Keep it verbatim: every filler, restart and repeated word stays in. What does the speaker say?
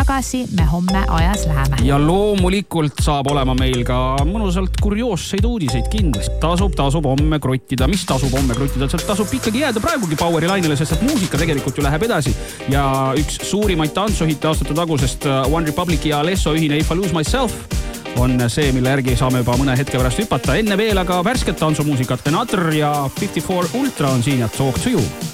tagasi me homme ajas läheme. Ja loomulikult saab olema meil ka mõnusalt kurioosseid uudiseid kindlasti. Tasub, tasub homme kruttida. Mis tasub homme kruttida? Tasub ikkagi jääda praegugi Poweri lainele, sest et muusika tegelikult ju läheb edasi. Ja üks suurimaid tantsuhitte aastate tagusest One Republic ja Alesso ühine If I Lose Myself on see, mille järgi saame juba mõne hetke pärast hüpata. Enne veel aga värsket tantsumuusikat Another ja fifty-four Ultra on siin ja Talk to You.